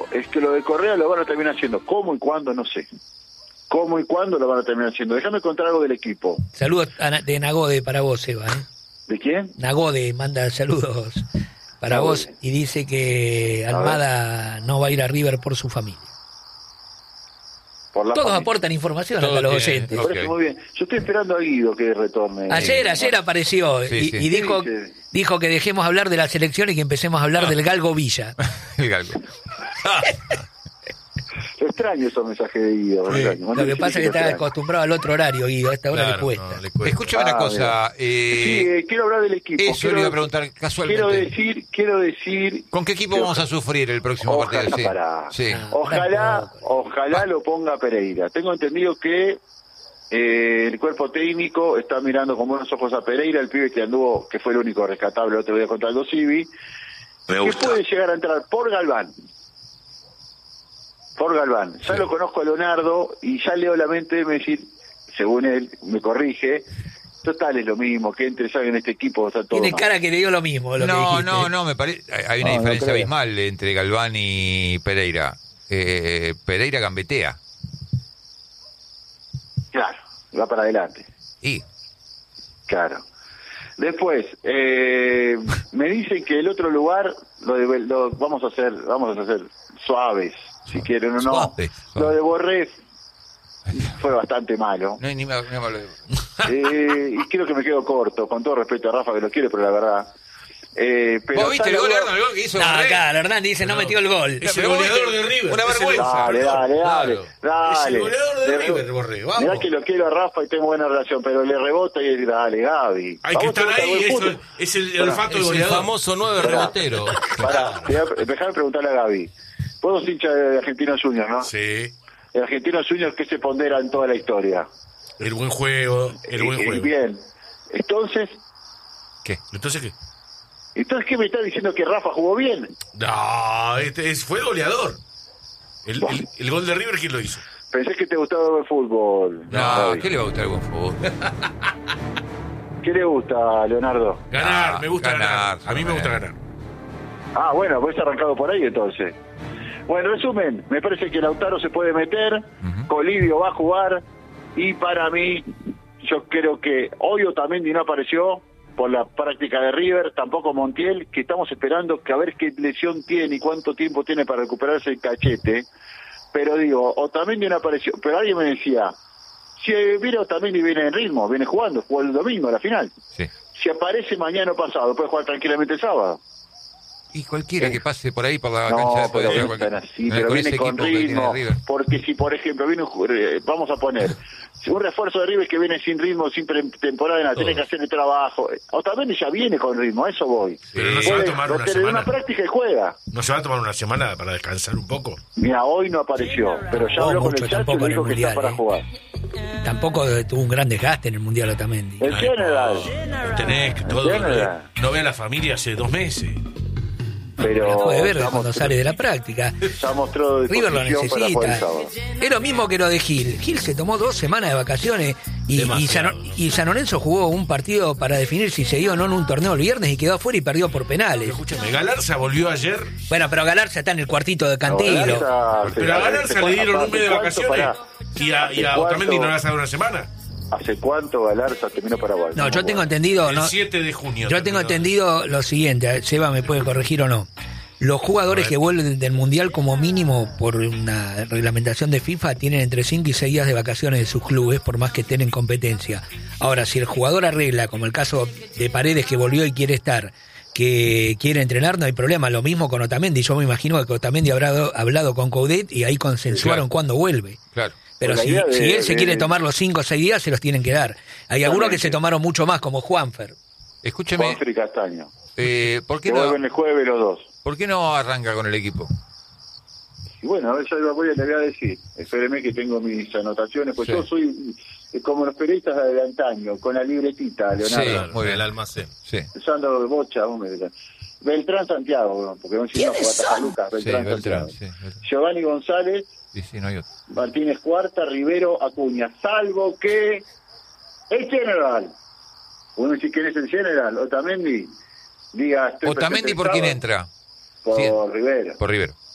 es que lo de Correa lo van a terminar haciendo. ¿Cómo y cuándo? No sé. ¿Cómo y cuándo lo van a terminar haciendo? Déjame contar algo del equipo. Saludos de Nagode para vos, Eva. ¿De quién? Nagode manda saludos para vos y dice que Almada no va a ir a River por su familia. Por la Todos familia. aportan información a los oyentes. Me parece muy bien. Yo estoy esperando a Guido que retorne. Ayer apareció y dijo que dejemos hablar de la selección y que empecemos a hablar del Galgo Villa. El Galgo. Extraño esos mensajes de Guido. Lo que pasa es que está acostumbrado al otro horario, Guido. A esta hora le cuesta. No, le cuesta. Escúchame una cosa. Quiero hablar del equipo. Eso le iba a preguntar casualmente. Quiero decir. ¿Con qué equipo vamos a sufrir el próximo partido? Ojalá lo ponga Pereira. Tengo entendido que el cuerpo técnico está mirando con buenos ojos a Pereira, el pibe que fue el único rescatable el otro día contra el Dosivi, que puede llegar a entrar por Galván. Ya lo conozco a Leonardo y ya leo la mente de decir, según él, me corrige, total es lo mismo, que entre salga en este equipo está todo Tiene mal. cara que le dio lo mismo. No, me parece, hay una diferencia abismal entre Galván y Pereira. Pereira gambetea. Claro, va para adelante. Y claro. Después, me dicen que el otro lugar lo vamos a hacer suaves, si quieren o no. Suave. Lo de Borré fue bastante malo. No hay ni más. Y creo que me quedo corto, con todo respeto a Rafa, que lo quiere, pero la verdad. Pero ¿Vos viste el gol, Hernán, el gol que hizo Borré? Claro, Hernán dice no metió el gol. Es el goleador de River. Una vergüenza. Dale. Es el goleador de River, Borré. Vamos. Mirá que lo quiero a Rafa y tengo buena relación, pero le rebota y dale, Gaby. Hay que estar ahí, eso es el olfato del goleador. El famoso 9 rebotero. Déjame preguntarle a Gaby. Vos sos hincha de Argentinos Juniors, ¿no? Sí. El Argentinos Juniors, ¿qué se pondera en toda la historia? El buen juego, Bien. Entonces, ¿Qué? ¿Entonces qué? ¿qué me está diciendo que Rafa jugó bien? No, fue goleador. El gol de River, ¿quién lo hizo? Pensé que te gustaba el fútbol. No, ¿qué le va a gustar el buen fútbol? ¿Qué le gusta, Leonardo? Ganar, me gusta ganar. A mí me gusta ganar. Ah, bueno, pues arrancado por ahí entonces. Bueno, resumen, me parece que Lautaro se puede meter, Colidio va a jugar, y para mí, yo creo que hoy Otamendi no apareció por la práctica de River, tampoco Montiel, que estamos esperando que a ver qué lesión tiene y cuánto tiempo tiene para recuperarse el cachete. Pero digo, Otamendi no apareció, pero alguien me decía, si viene Otamendi viene en ritmo, viene jugó el domingo a la final. Sí. Si aparece mañana o pasado, puede jugar tranquilamente el sábado. Y cualquiera que pase por ahí por la No, cancha de pero poder están así, pero viene con ritmo, porque si por ejemplo vamos a poner un refuerzo de River que viene sin ritmo, sin temporada, tiene que hacer el trabajo, Otamendi ya viene con ritmo, a eso voy. Pero no se va a tomar una semana. Una práctica y juega. ¿No se va a tomar una semana para descansar un poco? Mira, hoy no apareció, pero ya habló con el Chacho y le dijo que está para jugar. Tampoco tuvo un gran desgaste en el Mundial Otamendi. El general. Tenés que todo. No ve a la familia hace 2 meses. Pero lo puede ver cuando sale de la práctica. Ya mostró River lo necesita. Es lo mismo que lo de Gil. Gil se tomó 2 semanas de vacaciones y San Lorenzo jugó un partido para definir si seguía o no en un torneo el viernes y quedó afuera y perdió por penales. Pero escúchame, Galarza volvió ayer. Bueno, pero Galarza está en el cuartito de Cantilo. Pero a Galarza le dieron un mes de vacaciones y a Otamendi no le vas a dar una semana. ¿Hace cuánto Galarza terminó Paraguay? No, yo tengo entendido... El 7 de junio. Yo tengo entendido lo siguiente, Seba me puede corregir o no. Los jugadores que vuelven del Mundial como mínimo por una reglamentación de FIFA tienen entre 5 y 6 días de vacaciones de sus clubes por más que estén en competencia. Ahora, si el jugador arregla, como el caso de Paredes que volvió y quiere estar, que quiere entrenar, no hay problema. Lo mismo con Otamendi. Yo me imagino que Otamendi habrá hablado con Coudet y ahí consensuaron cuándo vuelve. Claro. Pero si él se quiere tomar los 5 o 6 días, se los tienen que dar. Hay algunos que se tomaron mucho más, como Juanfer. Escúcheme. Juanfer y Castaño. ¿Por qué que no? vuelven el jueves los dos. ¿Por qué no arranca con el equipo? Y bueno, yo le voy a decir. Espéreme que tengo mis anotaciones, pues yo soy como los periodistas de antaño, con la libretita, Leonardo. Sí, muy bien. El almacén. Sí. Usando bocha, Beltrán Santiago, porque no juega a Lucas. Beltrán Santiago. Sí. Giovanni González. Sí, no hay otro. Martínez Cuarta, Rivero, Acuña. Salvo que el general. Uno dice quién es el general. Otamendi. Diga, ¿Otamendi por quién entra? Por Rivero. Por Rivero.